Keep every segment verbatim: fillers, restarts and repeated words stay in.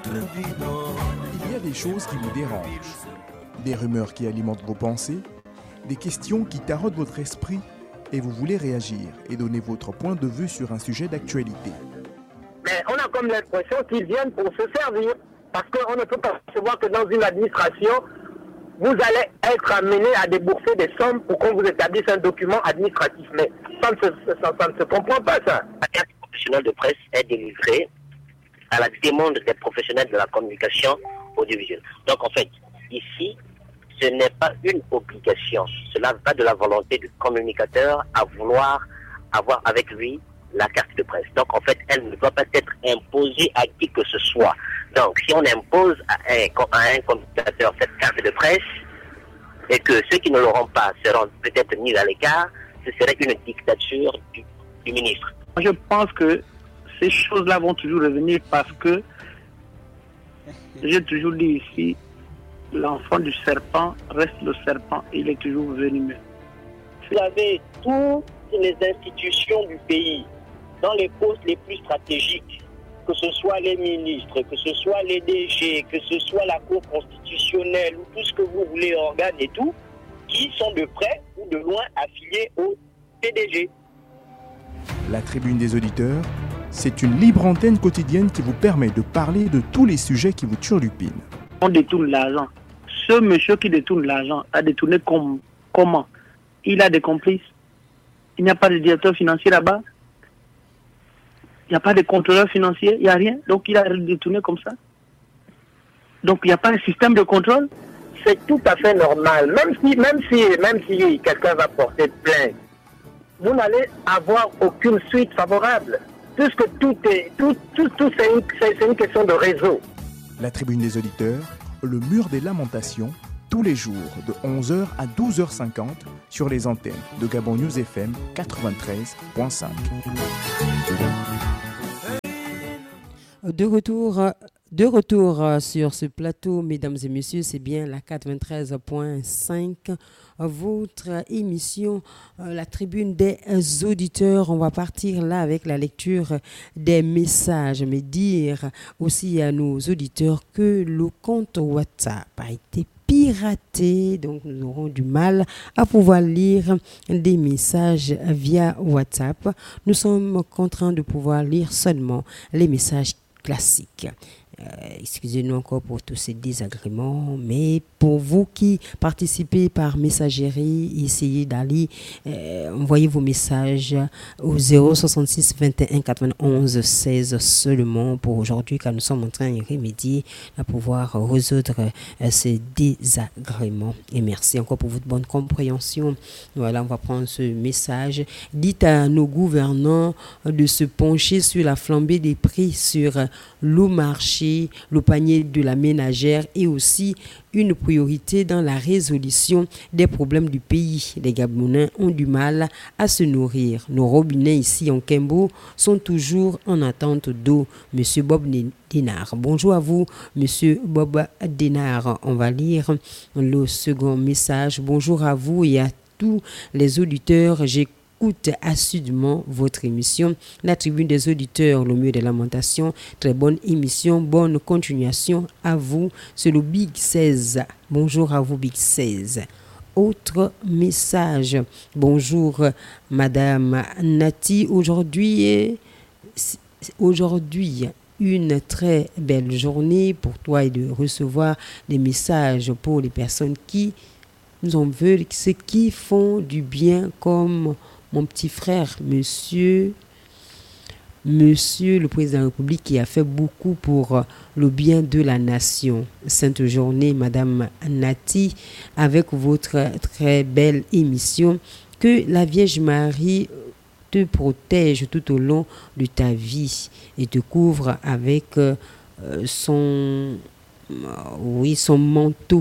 Il y a des choses qui vous dérangent, des rumeurs qui alimentent vos pensées, des questions qui taraudent votre esprit et vous voulez réagir et donner votre point de vue sur un sujet d'actualité. Mais on a comme l'impression qu'ils viennent pour se servir. Parce qu'on ne peut pas savoir que dans une administration, vous allez être amené à débourser des sommes pour qu'on vous établisse un document administratif. Mais ça ne se, ça, ça ne se comprend pas, ça. La carte professionnelle de presse est délivrée à la demande des professionnels de la communication audiovisuelle. Donc en fait, ici, ce n'est pas une obligation. Cela va de la volonté du communicateur à vouloir avoir avec lui la carte de presse. Donc en fait, elle ne doit pas être imposée à qui que ce soit. Donc si on impose à un, à un communicateur cette carte de presse et que ceux qui ne l'auront pas seront peut-être mis à l'écart, ce serait une dictature du, du ministre. Je pense que ces choses-là vont toujours revenir parce que j'ai toujours dit ici, l'enfant du serpent reste le serpent, il est toujours venimeux. Vous avez toutes les institutions du pays dans les postes les plus stratégiques, que ce soit les ministres, que ce soit les D G, que ce soit la Cour constitutionnelle ou tout ce que vous voulez, organes et tout, qui sont de près ou de loin affiliés au P D G. La Tribune des auditeurs, c'est une libre antenne quotidienne qui vous permet de parler de tous les sujets qui vous turlupinent. On détourne l'argent. Ce monsieur qui détourne l'argent a détourné comme, comment? Il a des complices. Il n'y a pas de directeur financier là-bas. Il n'y a pas de contrôleur financier, il n'y a rien. Donc il a détourné comme ça. Donc il n'y a pas de système de contrôle. C'est tout à fait normal. Même si, même si, même si quelqu'un va porter plainte, vous n'allez avoir aucune suite favorable. Puisque tout est, tout, tout, tout c'est une, c'est une question de réseau. La Tribune des auditeurs, le mur des lamentations, tous les jours de onze heures à douze heures cinquante sur les antennes de Gabon News F M quatre-vingt-treize virgule cinq. De retour, de retour sur ce plateau, mesdames et messieurs, c'est bien la quatre-vingt-treize virgule cinq, votre émission, la Tribune des auditeurs. On va partir là avec la lecture des messages, mais dire aussi à nos auditeurs que le compte WhatsApp a été piraté, donc nous aurons du mal à pouvoir lire des messages via WhatsApp. Nous sommes contraints de pouvoir lire seulement les messages classiques. Euh, excusez-nous encore pour tous ces désagréments, mais pour vous qui participez par messagerie, essayez d'aller euh, envoyer vos messages au zéro soixante-six vingt et un quatre-vingt-onze seize seulement pour aujourd'hui, car nous sommes en train de remédier à pouvoir résoudre euh, ces désagréments. Et merci encore pour votre bonne compréhension. Voilà, on va prendre ce message. Dites à nos gouvernants de se pencher sur la flambée des prix sur l'eau marché, le panier de la ménagère et aussi une priorité dans la résolution des problèmes du pays. Les Gabonais ont du mal à se nourrir. Nos robinets ici en Kembo sont toujours en attente d'eau. Monsieur Bob Denard. Bonjour à vous, Monsieur Bob Denard. On va lire le second message. Bonjour à vous et à tous les auditeurs. J'ai Écoute assidûment votre émission, la Tribune des auditeurs, le mieux des lamentations. Très bonne émission, bonne continuation à vous. C'est le Big seize. Bonjour à vous, Big seize. Autre message. Bonjour, Madame Nati. Aujourd'hui, aujourd'hui, une très belle journée pour toi et de recevoir des messages pour les personnes qui nous en veulent, ceux qui font du bien comme mon petit frère, monsieur, monsieur le président de la République qui a fait beaucoup pour le bien de la nation. Sainte journée, Madame Nati, avec votre très belle émission. Que la Vierge Marie te protège tout au long de ta vie et te couvre avec euh, son, euh, oui, son manteau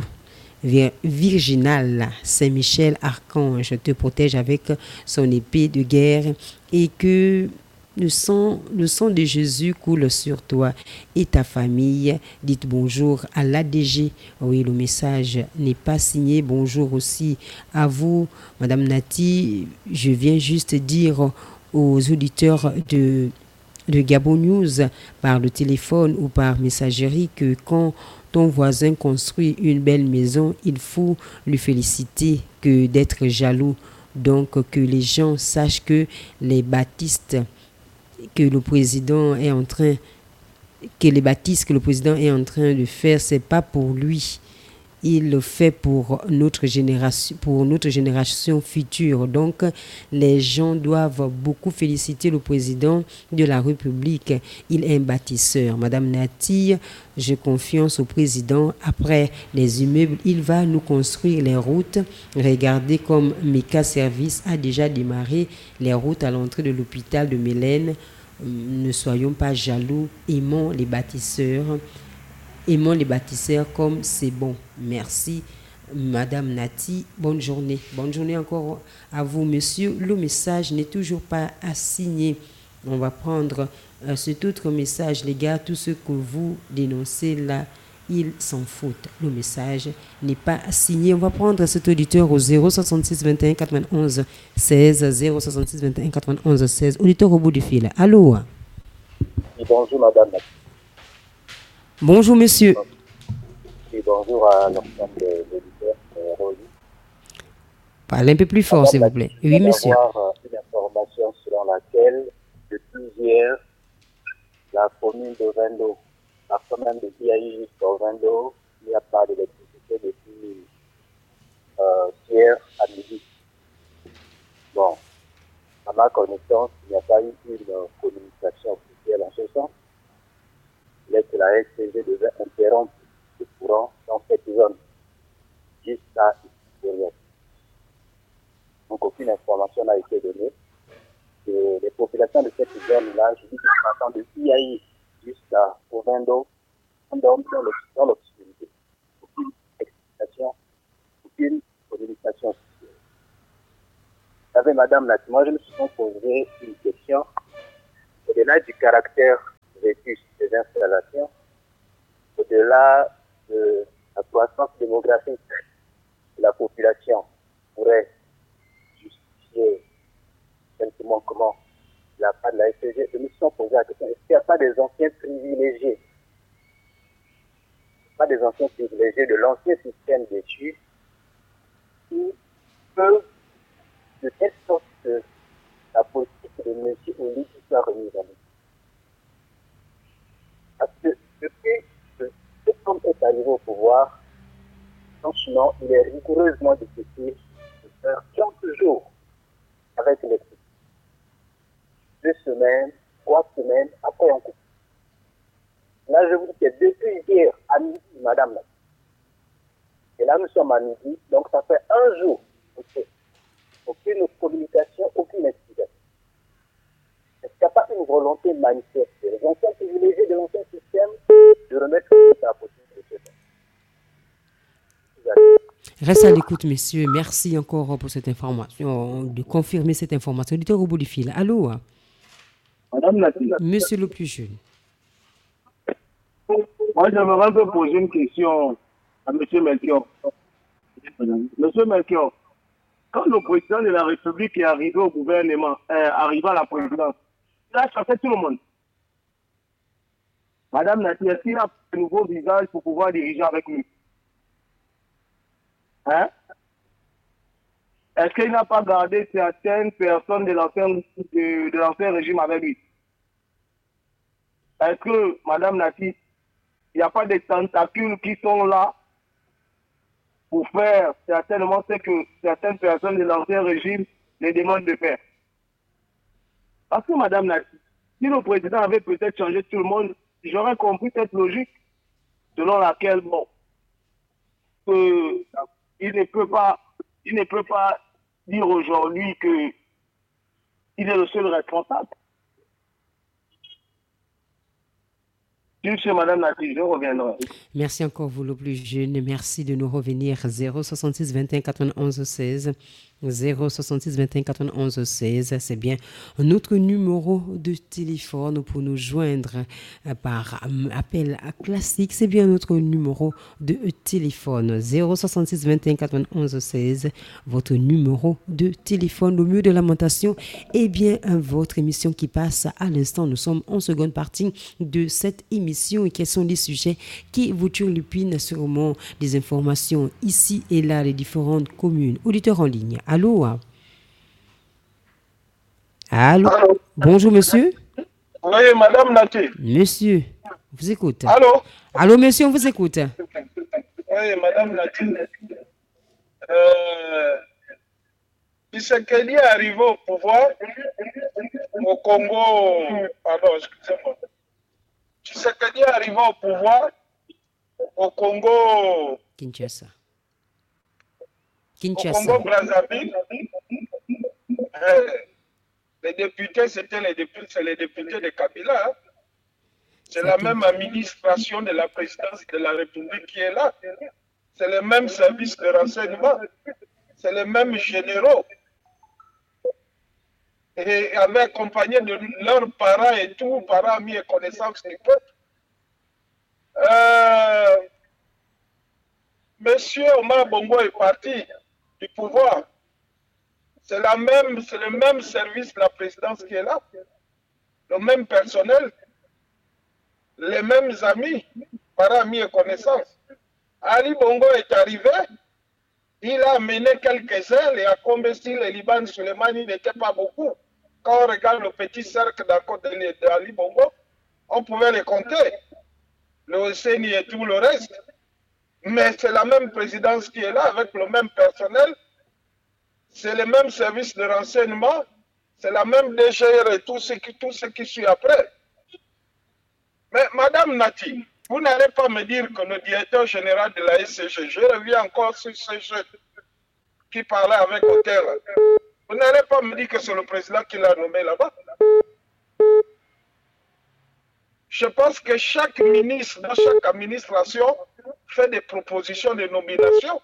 virginal. Saint-Michel, archange, te protège avec son épée de guerre et que le sang, le sang de Jésus coule sur toi et ta famille. Dites bonjour à l'A D G. Oui, le message n'est pas signé. Bonjour aussi à vous, Madame Nati. Je viens juste dire aux auditeurs de de Gabon News par le téléphone ou par messagerie que quand ton voisin construit une belle maison, il faut le féliciter que d'être jaloux. Donc que les gens sachent que les baptistes que le président est en train que les baptistes que le président est en train de faire, c'est pas pour lui. Il le fait pour notre génération, pour notre génération future. Donc, les gens doivent beaucoup féliciter le président de la République. Il est un bâtisseur. Madame Nati, j'ai confiance au président. Après les immeubles, il va nous construire les routes. Regardez comme Meka Service a déjà démarré les routes à l'entrée de l'hôpital de Mélène. Ne soyons pas jaloux. Aimons les bâtisseurs. Aimons les bâtisseurs comme c'est bon. Merci, Madame Nati. Bonne journée. Bonne journée encore à vous, monsieur. Le message n'est toujours pas assigné. On va prendre euh, cet autre message, les gars. Tout ce que vous dénoncez là, ils s'en foutent. Le message n'est pas assigné. On va prendre cet auditeur au zéro soixante-six vingt et un quatre-vingt-onze seize. zéro soixante-six vingt et un quatre-vingt-onze seize. Auditeur au bout du fil. Allô? Oui, bonjour, Madame Nati. Bonjour, monsieur. Et bonjour à l'ensemble des auditeurs. Euh, Parlez un peu plus fort, s'il vous plaît. Oui, monsieur. Avoir une information selon laquelle, depuis hier, la commune de Vendo, la commune de Biaï jusqu'au Vendo, il n'y a pas d'électricité depuis euh, hier à midi. Bon, à ma connaissance, il n'y a pas eu une communication officielle en ce sens. Que la S C G devait interrompre le courant dans cette zone jusqu'à l'extérieur. Donc aucune information n'a été donnée. Et les populations de cette zone-là, je dis que partant de I A I jusqu'au Vendo, sont dans l'obscurité. Aucune explication, aucune communication officielle. Vous savez, Madame Nati, moi je me suis posé une question au-delà du caractère vétus des installations, au-delà de la croissance démographique de la population, pourrait justifier simplement comment la part de la S C G. Je me suis posé la question, est-ce qu'il n'y a pas des anciens privilégiés, pas des anciens privilégiés de l'ancien système d'études qui peuvent, de telle sorte que la politique de M. Oli soit remise en œuvre? Parce que depuis que cet homme est arrivé au pouvoir, franchement, il est rigoureusement difficile de faire quelques jours avec l'électricité. Deux semaines, trois semaines, après on coupe. Là, je vous dis que depuis hier à midi, madame, et là nous sommes à midi, donc ça fait un jour. Okay. Aucune communication, aucune explication. Est-ce qu'il n'y a pas une volonté manifeste des anciens privilégiés de l'ancien système de remettre ça à possible de ce temps? Reste à l'écoute, messieurs. Merci encore pour cette information, de confirmer cette information. Auditeur au bout du fil. Allô? Madame Nati. Monsieur le plus jeune. Moi, j'aimerais un peu poser une question à M. Melchior. Monsieur Melchior, quand le président de la République est arrivé au gouvernement, euh, arrivé à la présidence, il a chassé tout le monde. Madame Nati, est-ce qu'il a un nouveau visage pour pouvoir diriger avec lui? Hein? Est-ce qu'il n'a pas gardé certaines personnes de l'ancien, de, de l'ancien régime avec lui? Est-ce que, Madame Nati, il n'y a pas des tentacules qui sont là pour faire certainement ce que certaines personnes de l'ancien régime les demandent de faire? Parce que, Madame Nati, si le président avait peut-être changé tout le monde, j'aurais compris cette logique selon laquelle, bon, que, il ne peut pas, il ne peut pas dire aujourd'hui que il est le seul responsable. Monsieur, Madame Nati, je reviendrai. Merci encore, vous le plus jeune. Merci de nous revenir. zéro soixante-six vingt et un quatre-vingt-onze seize. zéro soixante-six vingt et un quatre-vingt-onze seize, c'est bien notre numéro de téléphone pour nous joindre par appel classique. C'est bien notre numéro de téléphone zéro soixante-six vingt et un quatre-vingt-onze seize, votre numéro de téléphone. Au mieux de lamentation, et bien votre émission qui passe à l'instant. Nous sommes en seconde partie de cette émission et quels sont les sujets qui vous turlupinent, sûrement des informations ici et là, les différentes communes. Auditeurs en ligne. Allô? Allô? Allô? Bonjour, monsieur. Oui, madame Nati. Monsieur, on vous écoute. Allô? Allô, monsieur, on vous écoute. Oui, madame Nati. Euh, Tshisekedi est arrivé au pouvoir au Congo. Pardon, excusez-moi. Tshisekedi est arrivé au pouvoir au Congo. Kinshasa. Au Kinshasa. Congo Brazzaville. Euh, les députés, c'était les députés, c'est les députés de Kabila. Hein. C'est la même administration de la présidence de la République qui est là. C'est le même service de renseignement. C'est les mêmes généraux. Et avec accompagné de leurs parents et tout, parents, amis et connaissances du peuple. Euh, Monsieur Omar Bongo est parti du pouvoir. C'est la même, c'est le même service de la présidence qui est là. Le même personnel. Les mêmes amis, parents, amis et connaissances. Ali Bongo est arrivé. Il a mené quelques-uns, et à Kombesti, les Liban, Suleiman, il n'était pas beaucoup. Quand on regarde le petit cercle d'Ali Bongo, on pouvait les compter. Le O C N I et tout le reste. Mais c'est la même présidence qui est là, avec le même personnel. C'est le même service de renseignement. C'est la même D G R et tout ce qui, tout ce qui suit après. Mais Madame Nati, vous n'allez pas me dire que le directeur général de la S C G, je reviens encore sur ce jeu qui parlait avec Hôtel. Vous n'allez pas me dire que c'est le président qui l'a nommé là-bas. Je pense que chaque ministre, dans chaque administration, fait des propositions de nomination.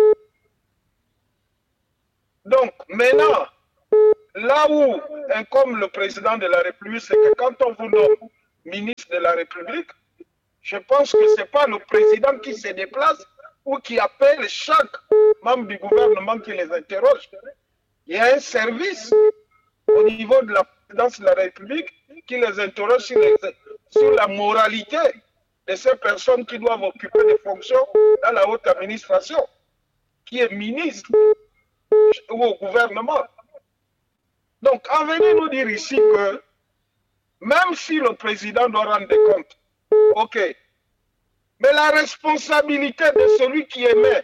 Donc, maintenant, là où, comme le président de la République, c'est que quand on vous nomme ministre de la République, je pense que ce n'est pas le président qui se déplace ou qui appelle chaque membre du gouvernement qui les interroge. Il y a un service au niveau de la présidence de la République qui les interroge sur, les, sur la moralité de ces personnes qui doivent occuper des fonctions dans la haute administration, qui est ministre ou au gouvernement. Donc, en venez nous dire ici que même si le président doit rendre des comptes, ok, mais la responsabilité de celui qui émet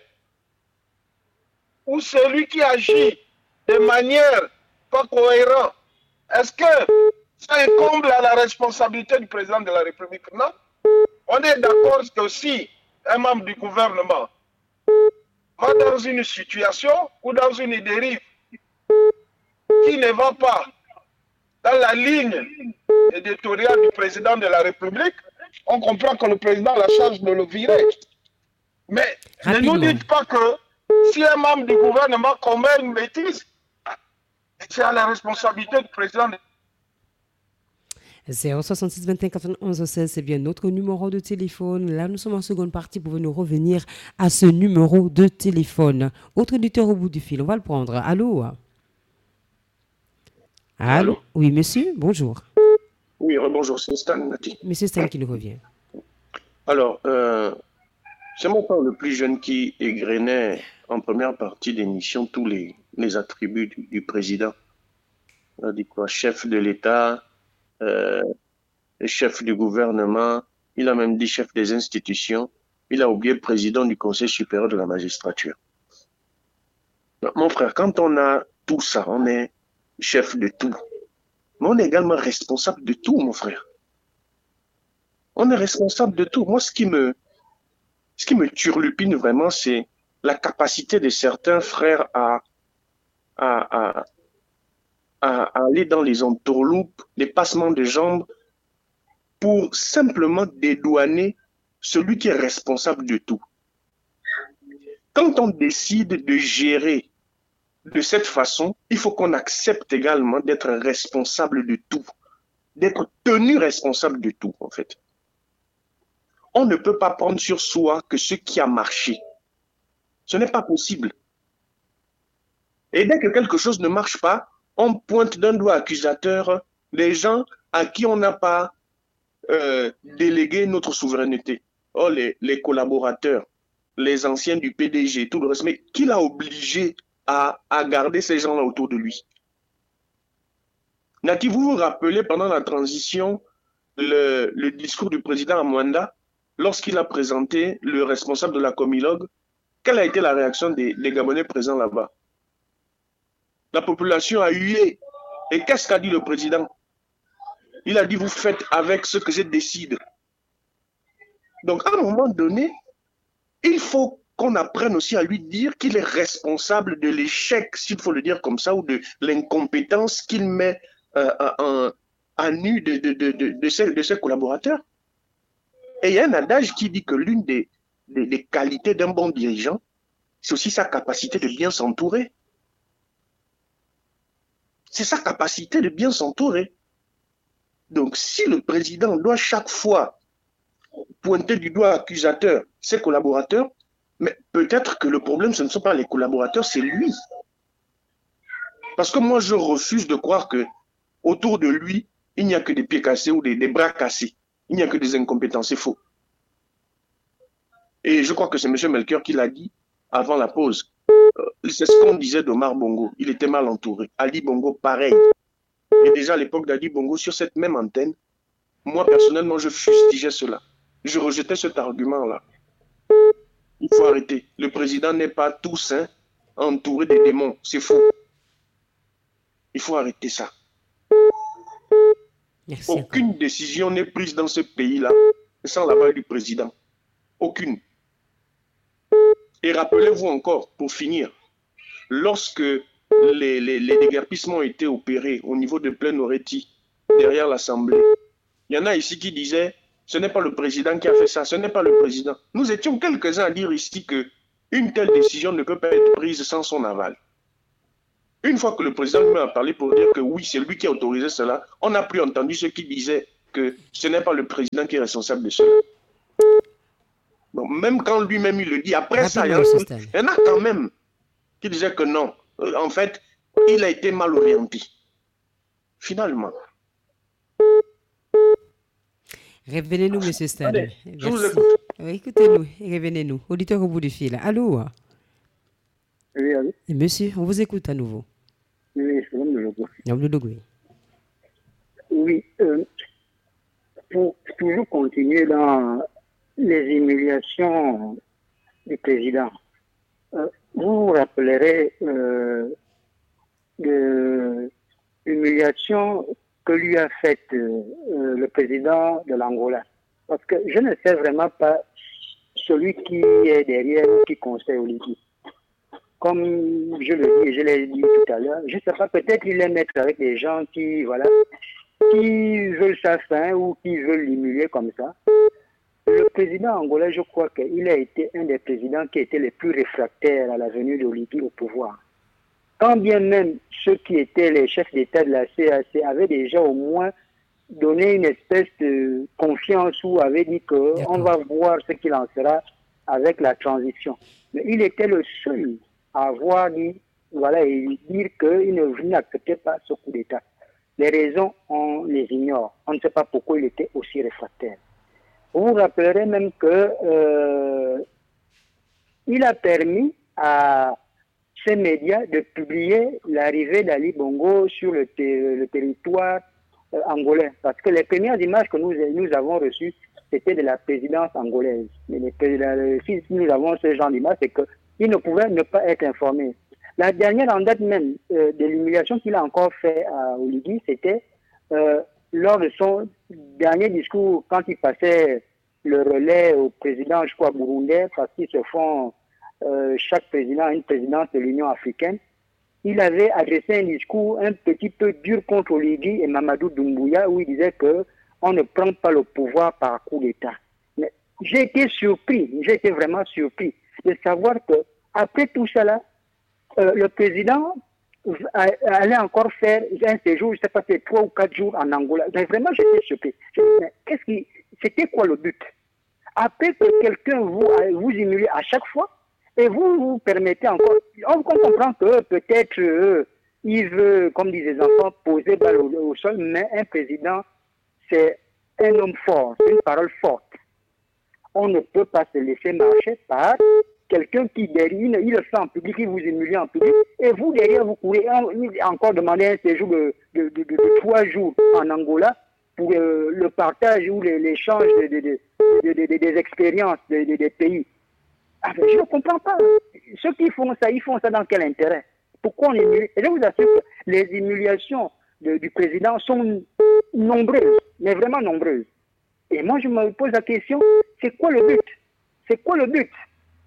ou celui qui agit de manière pas cohérente, est-ce que ça incombe à la responsabilité du président de la République? Non. On est d'accord que si un membre du gouvernement va dans une situation ou dans une dérive qui ne va pas dans la ligne éditoriale du président de la République, on comprend que le président a la charge de le virer. Mais rapidement, ne nous dites pas que si un membre du gouvernement commet une bêtise, c'est à la responsabilité du président de zéro soixante-six vingt et un quatre-vingt-onze seize, c'est bien notre numéro de téléphone. Là, nous sommes en seconde partie pour nous revenir à ce numéro de téléphone. Autre auditeur au bout du fil, on va le prendre. Allô? Allô? Allô? Oui, monsieur, bonjour. Oui, bonjour, c'est Stan Nati. Monsieur Stan qui nous revient. Alors, euh, c'est mon père le plus jeune qui égrenait en première partie d'émission tous les, les attributs du, du président. On a dit quoi? Chef de l'État, euh, chef du gouvernement, il a même dit chef des institutions, il a oublié président du Conseil supérieur de la magistrature. Mon frère, quand on a tout ça, on est chef de tout. Mais on est également responsable de tout, mon frère. On est responsable de tout. Moi, ce qui me, ce qui me turlupine vraiment, c'est la capacité de certains frères à, à, à, à aller dans les entourloupes, les passements de jambes, pour simplement dédouaner celui qui est responsable de tout. Quand on décide de gérer de cette façon, il faut qu'on accepte également d'être responsable de tout, d'être tenu responsable de tout, en fait. On ne peut pas prendre sur soi que ce qui a marché. Ce n'est pas possible. Et dès que quelque chose ne marche pas, on pointe d'un doigt accusateur les gens à qui on n'a pas euh, délégué notre souveraineté. Oh, les, les collaborateurs, les anciens du P D G, tout le reste. Mais qui l'a obligé à, à garder ces gens-là autour de lui? Nati, vous vous rappelez pendant la transition le, le discours du président Amwanda lorsqu'il a présenté le responsable de la Comilogue? Quelle a été la réaction des, des Gabonais présents là-bas? La population a hué. Et qu'est-ce qu'a dit le président? Il a dit, vous faites avec ce que je décide. Donc, à un moment donné, il faut qu'on apprenne aussi à lui dire qu'il est responsable de l'échec, s'il faut le dire comme ça, ou de l'incompétence qu'il met euh, en, en nu de, de, de, de, de, ses, de ses collaborateurs. Et il y a un adage qui dit que l'une des, des, des qualités d'un bon dirigeant, c'est aussi sa capacité de bien s'entourer. C'est sa capacité de bien s'entourer. Donc, si le président doit chaque fois pointer du doigt accusateur ses collaborateurs, mais peut-être que le problème, ce ne sont pas les collaborateurs, c'est lui. Parce que moi, je refuse de croire que autour de lui, il n'y a que des pieds cassés ou des, des bras cassés. Il n'y a que des incompétents, c'est faux. Et je crois que c'est M. Melchior qui l'a dit avant la pause. C'est ce qu'on disait d'Omar Bongo. Il était mal entouré. Ali Bongo, pareil. Et déjà à l'époque d'Ali Bongo, sur cette même antenne, moi personnellement, je fustigeais cela. Je rejetais cet argument-là. Il faut arrêter. Le président n'est pas tout sain, entouré des démons. C'est faux. Il faut arrêter ça. Merci. Aucune décision n'est prise dans ce pays-là sans l'aval du président. Aucune. Et rappelez-vous encore, pour finir, lorsque les, les, les déguerpissements ont été opérés au niveau de Plein-Oretti, derrière l'Assemblée, il y en a ici qui disaient, ce n'est pas le président qui a fait ça, ce n'est pas le président. Nous étions quelques-uns à dire ici qu'une telle décision ne peut pas être prise sans son aval. Une fois que le président lui a parlé pour dire que oui, c'est lui qui a autorisé cela, on n'a plus entendu ceux qui disaient que ce n'est pas le président qui est responsable de cela. Donc, même quand lui-même il le dit, après ça, il y, en, il y en a quand même qui disaient que non. En fait, il a été mal orienté. Finalement. Revenez-nous, M. Stan. Allez, je vous écoute. Oui, écoutez-nous, revenez-nous. Auditeur au bout du fil. Allô? Oui, allô? Monsieur, on vous écoute à nouveau. Oui, c'est l'homme de Logo. L'homme de Logo, oui. Oui, euh, pour toujours continuer dans les humiliations du président, euh, vous vous rappellerez euh, de l'humiliation que lui a faite euh, le président de l'Angola. Parce que je ne sais vraiment pas celui qui est derrière, qui conseille Oligui. Comme je le dis, je l'ai dit tout à l'heure, je ne sais pas, peut-être il est mettre avec des gens qui, voilà, qui veulent sa fin ou qui veulent l'humilier comme ça. Le président angolais, je crois qu'il a été un des présidents qui étaient les plus réfractaires à la venue d'Oligui au pouvoir. Quand bien même ceux qui étaient les chefs d'État de la C A C avaient déjà au moins donné une espèce de confiance ou avaient dit qu'on va voir ce qu'il en sera avec la transition. Mais il était le seul à avoir dit, voilà, et dire qu'il ne n'acceptait pas ce coup d'État. Les raisons, on les ignore. On ne sait pas pourquoi il était aussi réfractaire. Vous vous rappellerez même que euh, il a permis à ces médias de publier l'arrivée d'Ali Bongo sur le, ter le territoire euh, angolais. Parce que les premières images que nous, nous avons reçues, c'était de la présidence angolaise. Mais les, si nous avons ce genre d'images, c'est qu'il ne pouvait ne pas être informé. La dernière en date même euh, de l'humiliation qu'il a encore fait à Oligui, c'était euh, lors de son dernier discours, quand il passait le relais au président, je crois, burundais, parce qu'ils se font, euh, chaque président a une présidence de l'Union africaine, il avait adressé un discours un petit peu dur contre Oligui et Mamadou Doumbouya, où il disait qu'on ne prend pas le pouvoir par coup d'État. Mais j'ai été surpris, j'ai été vraiment surpris de savoir que après tout cela, euh, le président allait encore faire un séjour, je ne sais pas, c'est trois ou quatre jours en Angola. Mais vraiment, j'étais choqué. Je me dis, mais qu'est-ce qui, c'était quoi le but? Après que quelqu'un vous, vous humilie à chaque fois, et vous vous permettez encore, on comprend que peut-être euh, il veut, comme disent les enfants, poser balle au, au sol, mais un président, c'est un homme fort, c'est une parole forte. On ne peut pas se laisser marcher par quelqu'un qui derrière, il le fait en public, il vous humilie en public, et vous derrière, vous pouvez encore demander un séjour de, de, de, de, de trois jours en Angola pour euh, le partage ou l'échange de, de, de, de, de, de, des expériences des de, de pays. Ah, ben, je ne comprends pas. Ceux qui font ça, ils font ça dans quel intérêt? Pourquoi on humilie? Et je vous assure que les humiliations de, du président sont nombreuses, mais vraiment nombreuses. Et moi, je me pose la question, c'est quoi le but? C'est quoi le but?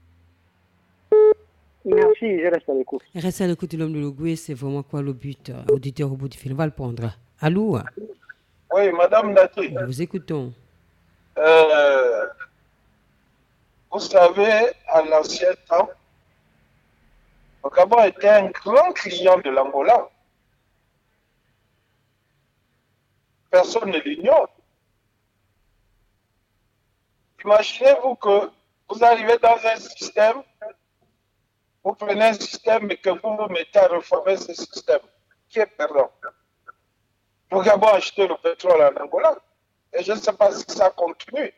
Merci, je reste à l'écoute. Reste à l'écoute de l'homme de l'Ougoué, c'est vraiment quoi le but? Auditeur au bout du film, on va le prendre. Allô? Oui, Madame Nati. Nous vous écoutons. Euh, vous savez, à l'ancien temps, le Gabon était un grand client de l'Angola. Personne ne l'ignore. Imaginez-vous que vous arrivez dans un système, vous prenez un système et que vous vous mettez à reformer ce système. Qui est perdant? Le Gabon a acheté le pétrole en Angola. Et je ne sais pas si ça continue.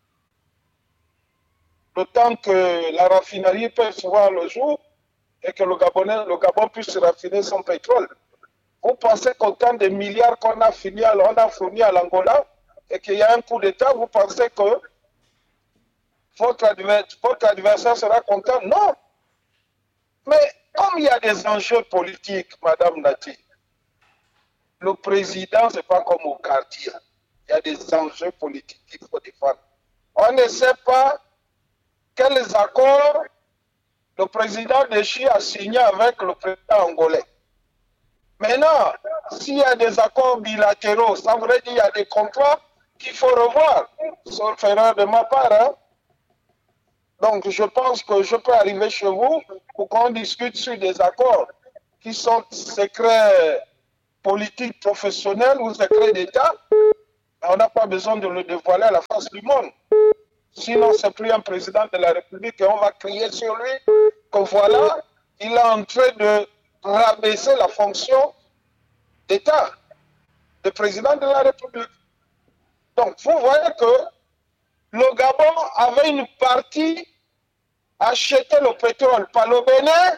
D'autant que la raffinerie peut se voir le jour et que le, Gabonais, le Gabon puisse raffiner son pétrole. Vous pensez qu'autant de milliards qu'on a, fini, on a fourni à l'Angola et qu'il y a un coup d'État, vous pensez que votre, adver votre adversaire sera content? Non. Mais comme il y a des enjeux politiques, Madame Nati, le président, ce n'est pas comme au quartier. Il y a des enjeux politiques qu'il faut défendre. On ne sait pas quels accords le président Dechi a signé avec le président angolais. Maintenant, s'il y a des accords bilatéraux, ça veut dire qu'il y a des contrats qu'il faut revoir. Sauf erreur de ma part. Hein? Donc, je pense que je peux arriver chez vous pour qu'on discute sur des accords qui sont secrets politiques professionnels ou secrets d'État. On n'a pas besoin de le dévoiler à la face du monde. Sinon, c'est plus un président de la République et on va crier sur lui que voilà, il est en train de rabaisser la fonction d'État, de président de la République. Donc, vous voyez que le Gabon avait une partie acheté le pétrole par le Bénin.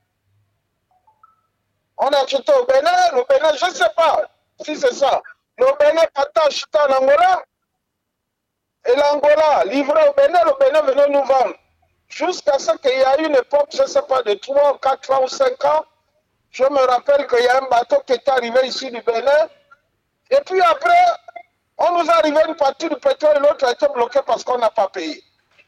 On a acheté au Bénin, le Bénin, je ne sais pas si c'est ça. Le Bénin a acheté en Angola. Et l'Angola, livré au Bénin, le Bénin venait nous vendre. Jusqu'à ce qu'il y a une époque, je ne sais pas, de trois, quatre ans ou cinq ans, je me rappelle qu'il y a un bateau qui est arrivé ici du Bénin. Et puis après, on nous a arrivé une partie du pétrole et l'autre a été bloqué parce qu'on n'a pas payé.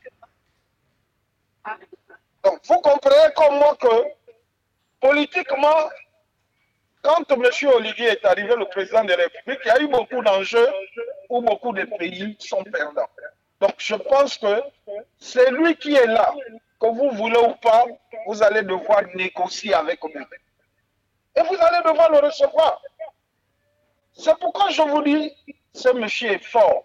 Donc, vous comprenez comme moi que, politiquement, quand M. Olivier est arrivé, le président de la République, il y a eu beaucoup d'enjeux où beaucoup de pays sont perdants. Donc, je pense que c'est lui qui est là, que vous voulez ou pas, vous allez devoir négocier avec lui. Et vous allez devoir le recevoir. C'est pourquoi je vous dis, ce monsieur est fort.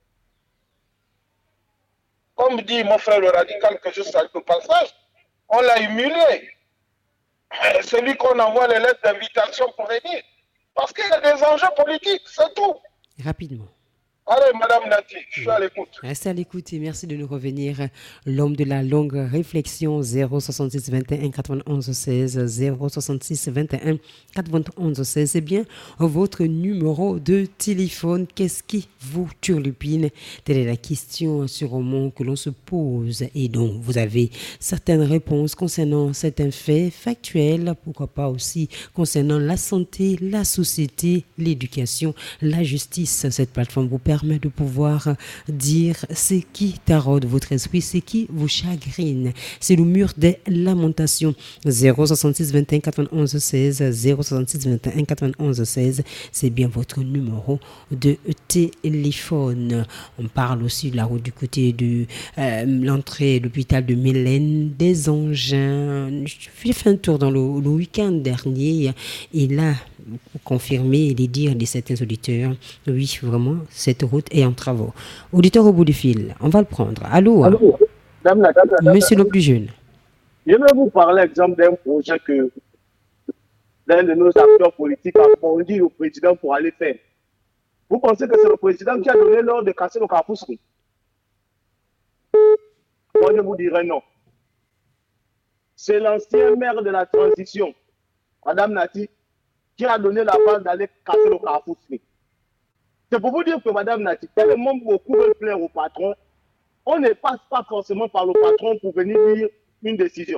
Comme dit mon frère le radical que je salue au passage, on l'a humilié. C'est lui qu'on envoie les lettres d'invitation pour venir. Parce qu'il y a des enjeux politiques, c'est tout. Rapidement. Allez, Madame Nati, je suis à l'écoute. Restez à l'écoute et merci de nous revenir. L'homme de la longue réflexion, zéro soixante-six vingt et un quatre-vingt-onze seize, zéro soixante-six vingt et un quatre-vingt-onze seize. C'est bien votre numéro de téléphone. Qu'est-ce qui vous turlupine? Telle est la question sur le monde que l'on se pose et dont vous avez certaines réponses concernant certains faits factuels, pourquoi pas aussi concernant la santé, la société, l'éducation, la justice. Cette plateforme vous permet permet de pouvoir dire ce qui taraude votre esprit, ce qui vous chagrine. C'est le mur des lamentations. zéro soixante-six vingt et un quatre-vingt-onze seize, zéro soixante-six vingt et un quatre-vingt-onze seize, c'est bien votre numéro de téléphone. On parle aussi de la route du côté de euh, l'entrée de l'hôpital de Mélène, des engins. J'ai fait un tour dans le, le week-end dernier et là, pour confirmer les dires de certains auditeurs, oui, vraiment, cette route est en travaux. Auditeur au bout du fil, on va le prendre. Allô, Allô. Dame la, dame la, dame monsieur le plus jeune. Je vais vous parler, exemple, d'un projet que l'un de nos acteurs politiques a fourni au président pour aller faire. Vous pensez que c'est le président qui a donné l'ordre de casser le Carrefour? Moi, je vous dirais non. C'est l'ancien maire de la transition, Madame Nati, qui a donné la base d'aller casser le Carrefour. C'est pour vous dire que Madame Nati, tellement beaucoup veulent plaire au patron, on ne passe pas forcément par le patron pour venir dire une décision.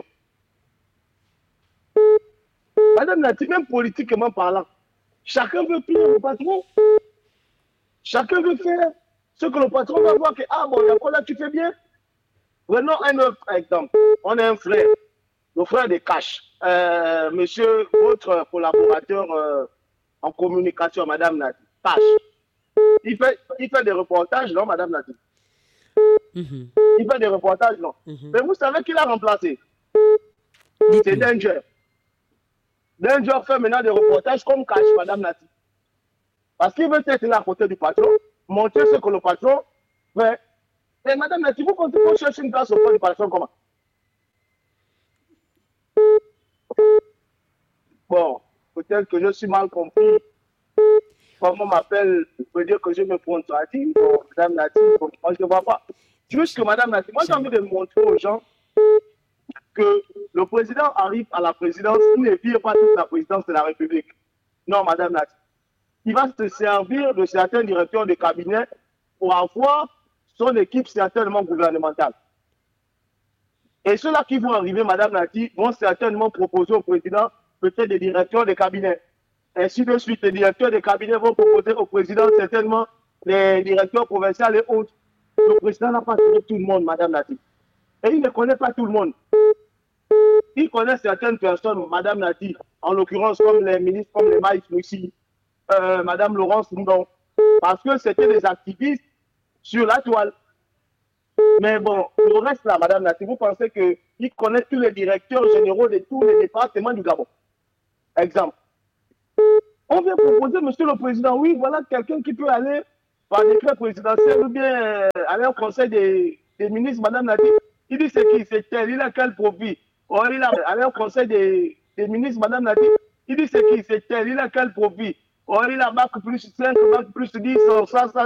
Madame Nati, même politiquement parlant, chacun veut plaire au patron. Chacun veut faire ce que le patron va voir que, ah bon, il y a quoi là, tu fais bien. Prenons un autre exemple. On a un frère, le frère de Cash. Euh, monsieur, votre collaborateur euh, en communication, Madame Nati, Cash. Il fait, il fait des reportages, non, Madame Nati? Mm-hmm. Il fait des reportages, non. Mm-hmm. Mais vous savez qui l'a remplacé? Mm-hmm. C'est Danger. Danger fait maintenant des reportages comme Cash, Madame Nati. Parce qu'il veut être là à côté du patron, montrer ce que le patron fait. Et Madame Nati, vous comptez pour chercher une place auprès du patron comment? Bon, peut-être que je suis mal compris. Comment on m'appelle, je peux dire que je me contredis. Bon, Madame Nati, bon, moi je ne vois pas. Juste que Madame Nati, moi j'ai envie de montrer aux gens que le président arrive à la présidence, il ne vire pas toute la présidence de la République. Non, Madame Nati. Il va se servir de certains directeurs de cabinet pour avoir son équipe certainement gouvernementale. Et ceux-là qui vont arriver, Madame Nati, vont certainement proposer au président peut-être des directeurs de cabinet. Ainsi de suite, les directeurs de cabinet vont proposer au président certainement les directeurs provinciaux et autres. Le président n'a pas trouvé tout le monde, Madame Nati. Et il ne connaît pas tout le monde. Il connaît certaines personnes, Madame Nati, en l'occurrence comme les ministres, comme les Maïs Moussi, euh, Madame Laurence Moudon, parce que c'était des activistes sur la toile. Mais bon, le reste là, Madame Nati, vous pensez qu'il connaît tous les directeurs généraux de tous les départements du Gabon. Exemple. On vient proposer, Monsieur le Président, oui, voilà quelqu'un qui peut aller par décret présidentiel ou bien euh, aller au conseil des, des ministres, Madame Nati. Il dit c'est qui, c'est tel, il a quel profit. Or, il a allé au conseil des, des ministres, Madame Nati. Il dit c'est qui, c'est tel, il a quel profit. Or, il a bac plus cinq, bac plus dix, ça, ça,